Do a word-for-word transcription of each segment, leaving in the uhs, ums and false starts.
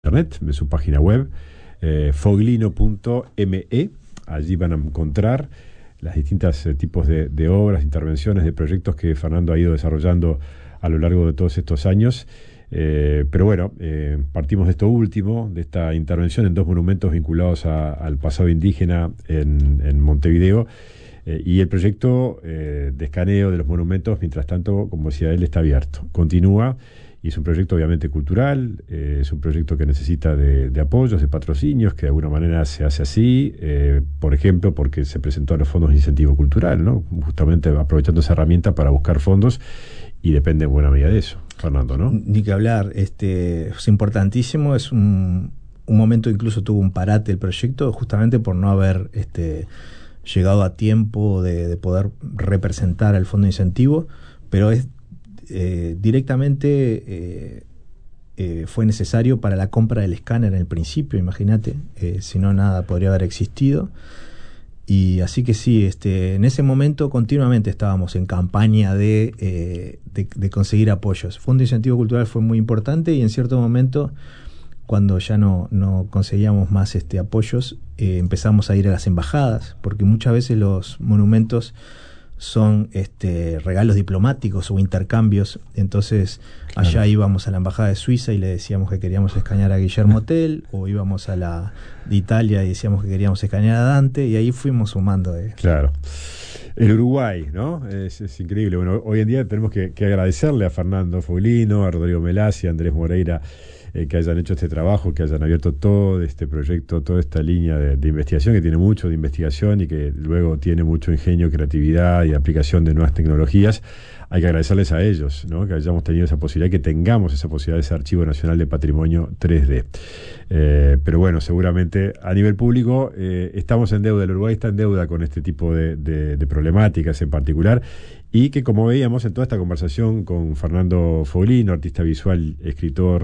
internet, de su página web, eh, foglino punto me. Allí van a encontrar las distintas eh, tipos de, de obras, intervenciones, de proyectos que Fernando ha ido desarrollando a lo largo de todos estos años. Eh, pero bueno, eh, partimos de esto último, de esta intervención en dos monumentos vinculados a, al pasado indígena en, en Montevideo, eh, y el proyecto eh, de escaneo de los monumentos, mientras tanto, como decía él, está abierto, continúa, y es un proyecto obviamente cultural, eh, es un proyecto que necesita de, de apoyos, de patrocinios, que de alguna manera se hace así, eh, por ejemplo, porque se presentó a los fondos de incentivo cultural, ¿no? Justamente aprovechando esa herramienta para buscar fondos, y depende en buena medida de eso, Fernando, ¿no? Ni que hablar, este, es importantísimo, es un, un momento, incluso tuvo un parate el proyecto, justamente por no haber este, llegado a tiempo de, de poder representar al fondo de incentivo, pero es eh, directamente eh, eh, fue necesario para la compra del escáner en el principio, imagínate, eh, si no nada podría haber existido. Y así que sí, este, en ese momento continuamente estábamos en campaña de, eh, de, de conseguir apoyos. Fondo de Incentivo Cultural fue muy importante, y en cierto momento, cuando ya no, no conseguíamos más este, apoyos, eh, empezamos a ir a las embajadas, porque muchas veces los monumentos son este, regalos diplomáticos o intercambios. Entonces allá claro. íbamos a la embajada de Suiza y le decíamos que queríamos escanear a Guillermo Tell, o íbamos a la de Italia y decíamos que queríamos escanear a Dante, y ahí fuimos sumando. Eh. Claro. El Uruguay, ¿no? Es, es increíble. Bueno, hoy en día tenemos que, que agradecerle a Fernando Foglino, a Rodrigo Melassi, a Andrés Moreira, eh, que hayan hecho este trabajo, que hayan abierto todo este proyecto, toda esta línea de, de investigación, que tiene mucho de investigación y que luego tiene mucho ingenio, creatividad y aplicación de nuevas tecnologías. Hay que agradecerles a ellos, ¿no? Que hayamos tenido esa posibilidad, que tengamos esa posibilidad de ese Archivo Nacional de Patrimonio tres D. Eh, pero bueno, seguramente a nivel público eh, estamos en deuda, el Uruguay está en deuda con este tipo de, de, de problemáticas en particular, y que, como veíamos en toda esta conversación con Fernando Foglino, artista visual, escritor,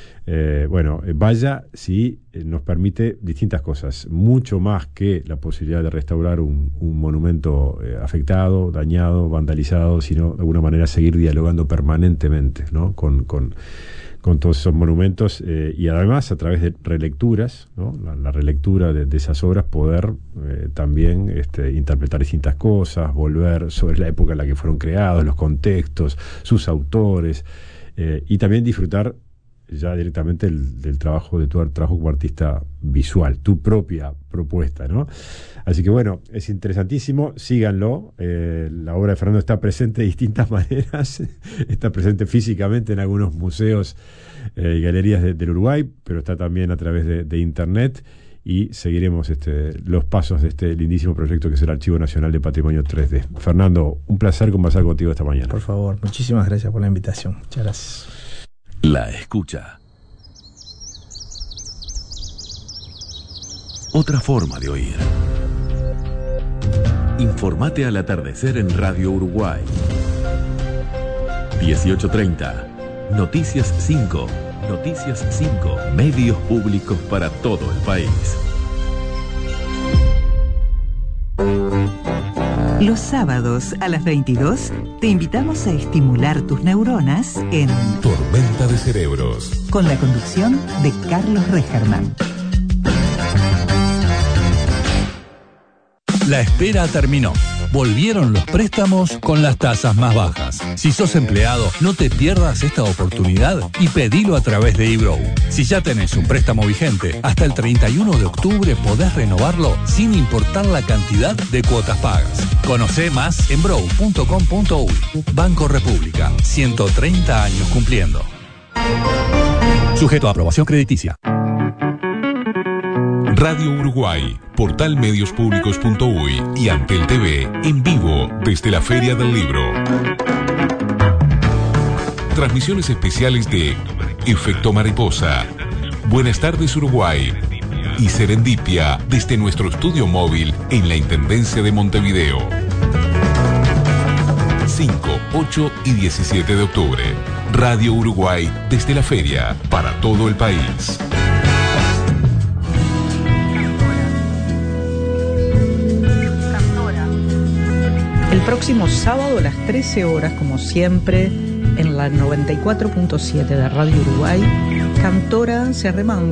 Eh, bueno, vaya si eh, nos permite distintas cosas, mucho más que la posibilidad de restaurar un, un monumento eh, afectado, dañado, vandalizado, sino de alguna manera seguir dialogando permanentemente, ¿no? con, con, con todos esos monumentos, eh, y además a través de relecturas, ¿no? la, la relectura de, de esas obras, poder eh, también este, interpretar distintas cosas, volver sobre la época en la que fueron creados, los contextos, sus autores, eh, y también disfrutar ya directamente el, del trabajo de tu trabajo como artista visual, tu propia propuesta, ¿no? Así que bueno, es interesantísimo, síganlo. Eh, la obra de Fernando está presente de distintas maneras, está presente físicamente en algunos museos eh, y galerías de, del Uruguay, pero está también a través de, de internet, y seguiremos este, los pasos de este lindísimo proyecto que es el Archivo Nacional de Patrimonio tres D. Fernando, un placer conversar contigo esta mañana. Por favor, muchísimas gracias por la invitación. Muchas gracias. La escucha. Otra forma de oír. Informate al atardecer en Radio Uruguay. dieciocho treinta. Noticias cinco. Noticias cinco. Medios públicos para todo el país. Los sábados a las veintidós te invitamos a estimular tus neuronas en Tormenta de Cerebros, con la conducción de Carlos Regerman. La espera terminó. Volvieron los préstamos con las tasas más bajas. Si sos empleado, no te pierdas esta oportunidad y pedilo a través de eBrow. Si ya tenés un préstamo vigente, hasta el treinta y uno de octubre podés renovarlo sin importar la cantidad de cuotas pagas. Conocé más en brow punto com punto uy. Banco República, ciento treinta años cumpliendo. Sujeto a aprobación crediticia. Radio Uruguay, portal medios públicos punto uy y Antel T V en vivo desde la Feria del Libro. Transmisiones especiales de Efecto Mariposa, Buenas tardes Uruguay y Serendipia desde nuestro estudio móvil en la Intendencia de Montevideo. cinco, ocho y diecisiete de octubre. Radio Uruguay desde la feria para todo el país. El próximo sábado a las trece horas, como siempre, en la noventa y cuatro punto siete de Radio Uruguay, Cantora se arremanga